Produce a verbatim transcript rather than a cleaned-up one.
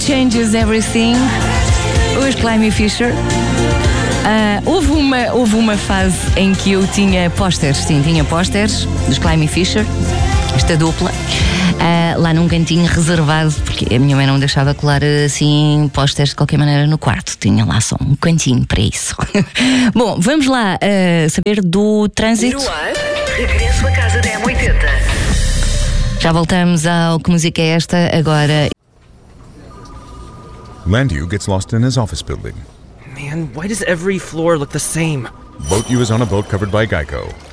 Changes Everything, os Climby Fisher. Uh, houve, uma, houve uma fase em que eu tinha pósteres, sim, tinha pósteres dos Climby Fisher, esta dupla, uh, lá num cantinho reservado, porque a minha mãe não deixava colar assim pósteres de qualquer maneira no quarto, tinha lá só um cantinho para isso. Bom, vamos lá uh, saber do trânsito. No ar, regresso a casa da M oitenta. Já voltamos ao Que Música é Esta agora. Landu gets lost in his office building. Man, why does every floor look the same? Boat U is on a boat covered by Geico.